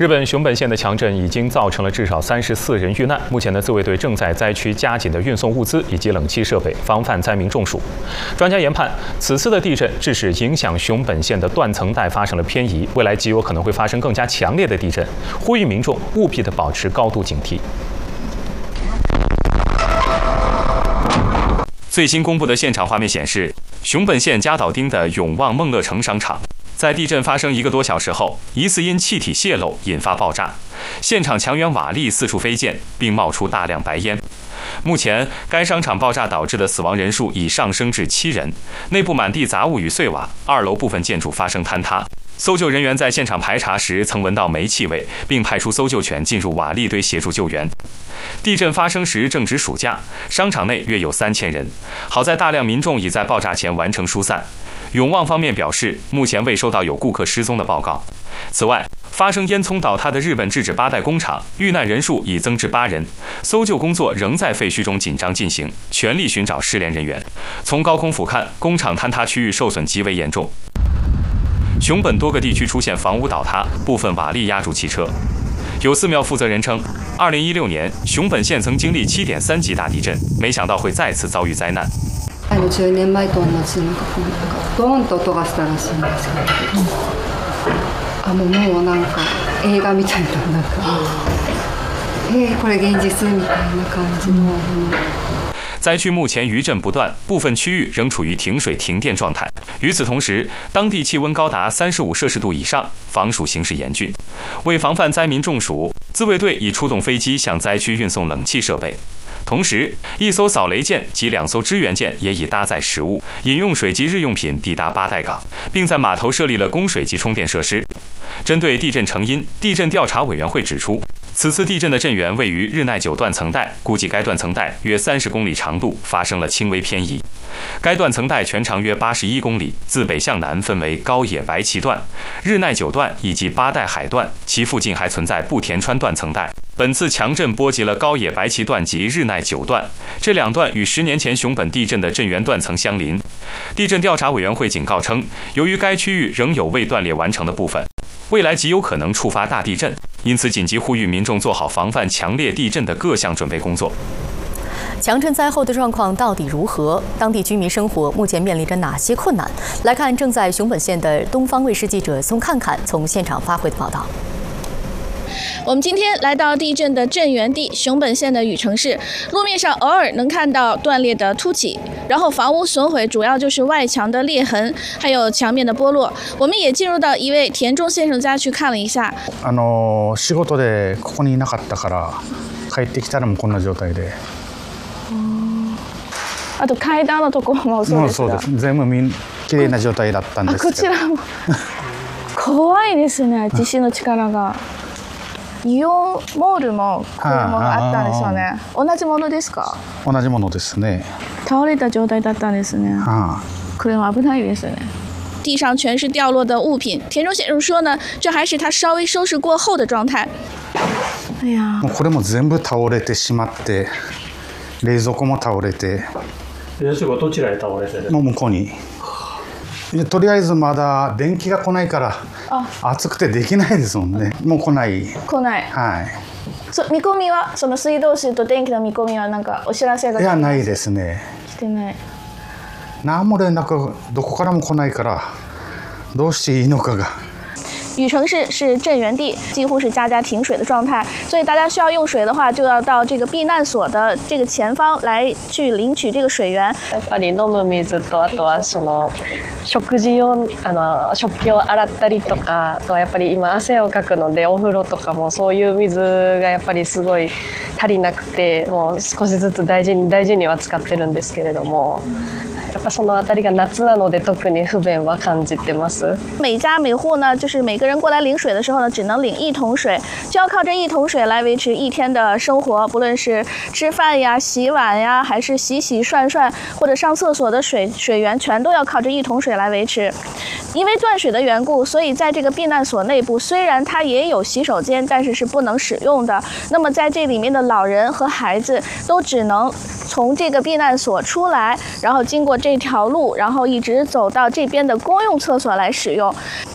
日本熊本县的强震已经造成了至少34人遇难。目前的自卫队正在灾区加紧的运送物资以及冷气设备，防范灾民中暑。专家研判，此次的地震致使影响熊本县的断层带发生了偏移，未来极有可能会发生更加强烈的地震，呼吁民众务必的保持高度警惕。最新公布的现场画面显示，熊本县加岛町的永旺梦乐城商场。 在地震发生1个多小时后，疑似因气体泄漏引发爆炸，现场墙垣瓦砾四处飞溅，并冒出大量白烟。目前，该商场爆炸导致的死亡人数已上升至7人，内部满地杂物与碎瓦，2楼部分建筑发生坍塌。搜救人员在现场排查时曾闻到煤气味，并派出搜救犬进入瓦砾堆协助救援。地震发生时正值暑假，商场内约有3000人，好在大量民众已在爆炸前完成疏散。 永旺方面表示，目前未收到有顾客失踪的报告。此外，发生烟囱倒塌的日本制纸八代工厂，遇难人数已增至8人，搜救工作仍在废墟中紧张进行，全力寻找失联人员。从高空俯瞰，工厂坍塌区域受损极为严重。熊本多个地区出现房屋倒塌，部分瓦砾压住汽车。有寺庙负责人称，2016年熊本县曾经历7.3级大地震，没想到会再次遭遇灾難。 10年前と同じドーンと音がしたらしいんですけど、もうなんか映画みたいなこれ現実みたいな感じの。 灾区目前余震不断，部分区域仍处于停水停电状态。与此同时，当地气温高达35摄氏度以上，防暑形势严峻。为防范灾民中暑，自卫队已出动飞机向灾区运送冷气设备。 同时，1艘扫雷舰及2艘支援舰也已搭载食物、饮用水及日用品抵达八代港，并在码头设立了供水及充电设施。针对地震成因，地震调查委员会指出，此次地震的震源位于日奈久断层带，估计该断层带约30公里长度发生了轻微偏移。该断层带全长约81公里，自北向南分为高野白岐段、日奈久段以及八代海段，其附近还存在不田川断层带。 本次强震波及了高野白岐段及日奈久段，这2段与10年前熊本地震的震源断层相邻。地震调查委员会警告称，由于该区域仍有未断裂完成的部分，未来极有可能触发大地震，因此紧急呼吁民众做好防范强烈地震的各项准备工作。 强震灾后的状况到底如何？当地居民生活目前面临着哪些困难？来看正在熊本县的东方卫视记者宋看看从现场发回的报道。 我们今天来到地震的震源地熊本县的宇城市，路面上偶尔能看到断裂的凸起，然后房屋损毁主要就是外墙的裂痕，还有墙面的剥落。我们也进入到一位田中先生家去看了一下。 仕事でここにいなかったから帰ってきたらもうこんな状態で。 あと階段のところもそうですが。 全部綺麗な状態だったんですけど。 こちらも怖いですね。地震の力が。 イオンモールもこういうものがあったんですよね。同じものですか？ 同じものですね。 倒れた状態だったんですね。これは危ないですね。地上全是掉落的物品。田中先生说呢，这还是他稍微收拾过后的状态。哎呀， もうこれも全部倒れてしまって、冷蔵庫も倒れて。 冷蔵庫どちらへ倒れてる？ もう向こうに。とりあえずまだ電気が来ないから。 暑くてできないですもんね。もう来ない。 来ない。 はい。 見込みはその水道水と電気の見込みはなんかお知らせがいやないですね。 来てない。 何も連絡どこからも来ないからどうしていいのかが。 宇城市是震源地，几乎是家家停水的状态，所以大家需要用水的话，就要到这个避難所的这个前方来去领取这个水源。 やっぱり飲む水とあとはその食事用食器を洗ったりとか、あとはやっぱり今汗をかくのでお風呂とかもそういう水がやっぱりすごい足りなくて、もう少しずつ大事には使ってるんですけれども。 やっぱそのあたりが夏なので特に不便は感じてます。 每家每户呢，就是每个人过来领水的时候呢，只能领1桶水，就要靠这1桶水来维持一天的生活，不论是吃饭呀、洗碗呀，还是洗洗涮涮或者上厕所的水源，全都要靠这1桶水来维持。因为断水的缘故，所以在这个避难所内部，虽然它也有洗手间，但是是不能使用的。那么在这里面的老人和孩子都只能从这个避难所出来，然后经过这条路，然后一直走到这边的公用厕所来使用。